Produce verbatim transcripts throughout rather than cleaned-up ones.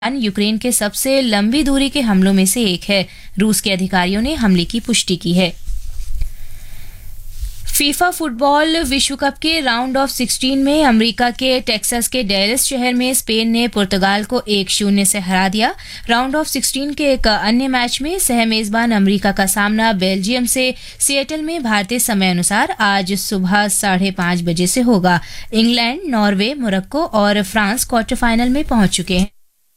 Ukraine के सबसे लंबी दूरी के हमलों में से एक है। रूस के अधिकारियों ने हमले की पुष्टि की है। फीफा फुटबॉल विश्व कप के राउंड ऑफ सिक्सटीन में अमेरिका के टेक्सास के डैलस शहर में स्पेन ने पुर्तगाल को एक शून्य से हरा दिया। राउंड ऑफ सिक्सटीन के एक अन्य मैच में सह मेजबान अमेरिका का सामना बेल्जियम से सिएटल में भारतीय समय अनुसार आज सुबह साढ़े पांच बजे से होगा। इंग्लैंड, नॉर्वे, मोरक्को और फ्रांस क्वार्टर फाइनल में पहुंच चुके हैं।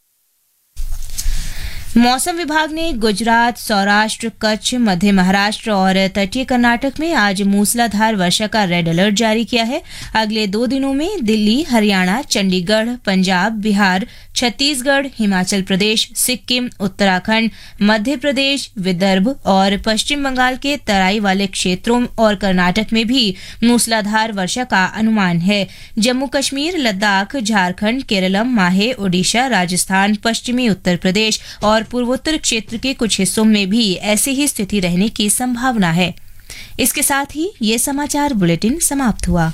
मौसम विभाग ने गुजरात, सौराष्ट्र, कच्छ, मध्य महाराष्ट्र और तटीय कर्नाटक में आज मूसलाधार वर्षा का रेड अलर्ट जारी किया है। अगले दो दिनों में दिल्ली, हरियाणा, चंडीगढ़, पंजाब, बिहार, छत्तीसगढ़, हिमाचल प्रदेश, सिक्किम, उत्तराखंड, मध्य प्रदेश, विदर्भ और पश्चिम बंगाल के तराई वाले क्षेत्रों और कर्नाटक में भी मूसलाधार वर्षा का अनुमान है। जम्मू कश्मीर, लद्दाख, झारखंड, केरलम, माहे, ओडिशा, राजस्थान, पश्चिमी उत्तर प्रदेश और पूर्वोत्तर क्षेत्र के कुछ हिस्सों में भी ऐसी ही स्थिति रहने की संभावना है। इसके साथ ही ये समाचार बुलेटिन समाप्त हुआ।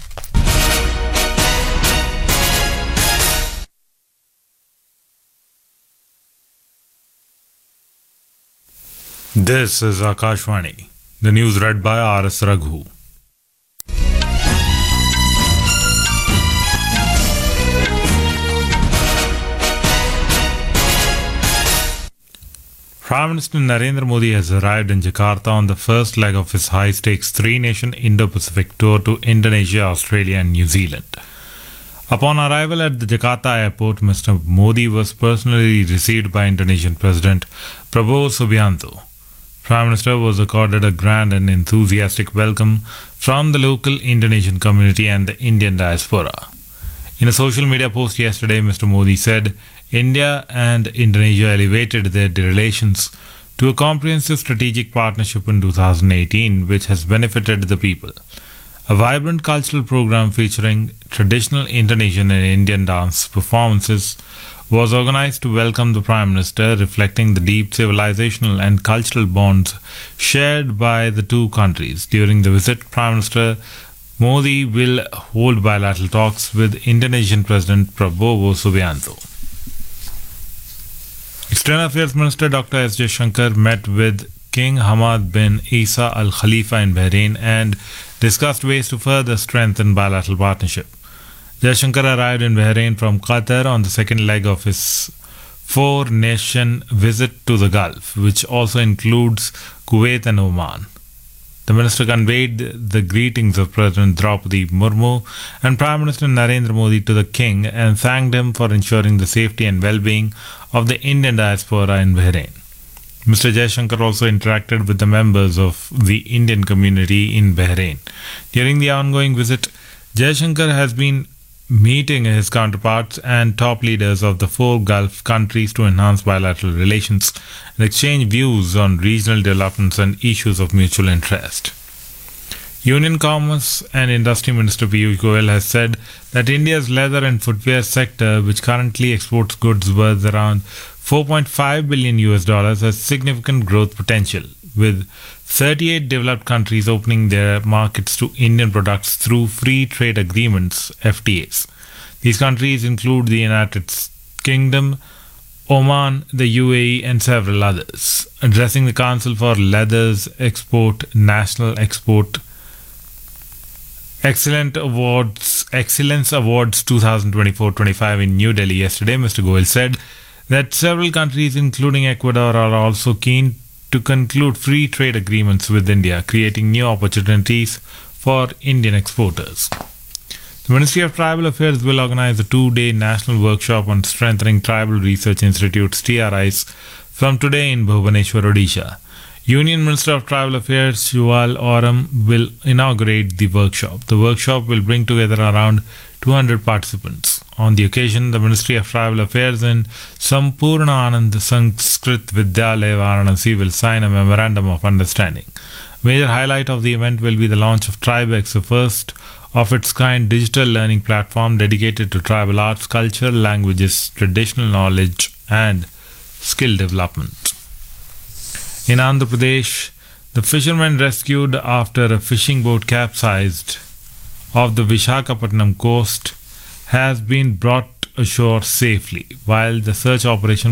This is Akashvani. The news read by R S Raghu. Prime Minister Narendra Modi has arrived in Jakarta on the first leg of his high-stakes three-nation Indo-Pacific tour to Indonesia, Australia and New Zealand. Upon arrival at the Jakarta airport, Mister Modi was personally received by Indonesian President Prabowo Subianto. Prime Minister was accorded a grand and enthusiastic welcome from the local Indonesian community and the Indian diaspora. In a social media post yesterday, Mister Modi said, India and Indonesia elevated their relations to a comprehensive strategic partnership in two thousand eighteen, which has benefited the people. A vibrant cultural program featuring traditional Indonesian and Indian dance performances was organized to welcome the Prime Minister, reflecting the deep civilizational and cultural bonds shared by the two countries. During the visit, Prime Minister Modi will hold bilateral talks with Indonesian President Prabowo Subianto. External Affairs Minister Doctor S. Jaishankar met with King Hamad bin Isa Al Khalifa in Bahrain and discussed ways to further strengthen bilateral partnership. Jaishankar arrived in Bahrain from Qatar on the second leg of his four-nation visit to the Gulf, which also includes Kuwait and Oman. The minister conveyed the greetings of President Draupadi Murmu and Prime Minister Narendra Modi to the King and thanked him for ensuring the safety and well-being of the Indian diaspora in Bahrain. Mister Jaishankar also interacted with the members of the Indian community in Bahrain. During the ongoing visit, Jaishankar has been meeting his counterparts and top leaders of the four Gulf countries to enhance bilateral relations and exchange views on regional developments and issues of mutual interest. Union Commerce and Industry Minister Piyush Goyal has said that India's leather and footwear sector, which currently exports goods worth around four point five billion U S dollars, has significant growth potential, with thirty-eight developed countries opening their markets to Indian products through free trade agreements, F T As. These countries include the United Kingdom, Oman, the U A E and several others. Addressing the Council for Leathers Export National Export Excellent Awards Excellence Awards twenty twenty-four twenty-five in New Delhi yesterday, Mister Goyal said that several countries including Ecuador are also keen to conclude free trade agreements with India, creating new opportunities for Indian exporters. The Ministry of Tribal Affairs will organize a two-day national workshop on strengthening tribal research institutes T R Is from today in Bhubaneswar, Odisha. Union Minister of Tribal Affairs Yuval Oram will inaugurate the workshop. The workshop will bring together around two hundred participants. On the occasion, the Ministry of Tribal Affairs and Sampurna Anand Sanskrit Vidyalaya Varanasi will sign a memorandum of understanding. Major highlight of the event will be the launch of TribeX, the first of its kind digital learning platform dedicated to tribal arts, culture, languages, traditional knowledge and skill development. In Andhra Pradesh, the fishermen rescued after a fishing boat capsized off the Vishakhapatnam coast has been brought ashore safely. While the search operation